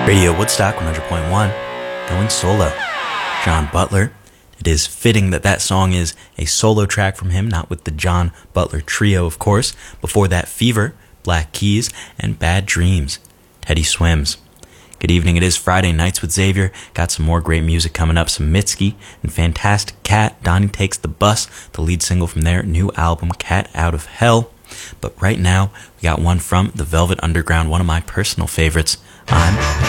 Radio Woodstock 100.1, going solo. John Butler. It is fitting that that song is a solo track from him, not with the John Butler Trio, of course. Before that, Fever, Black Keys, and Bad Dreams, Teddy Swims. Good evening, it is Friday Nights with Xavier. Got some more great music coming up, some Mitski and Fantastic Cat, Donnie Takes the Bus, the lead single from their new album, Cat Out of Hell. But right now, we got one from the Velvet Underground, one of my personal favorites. I'm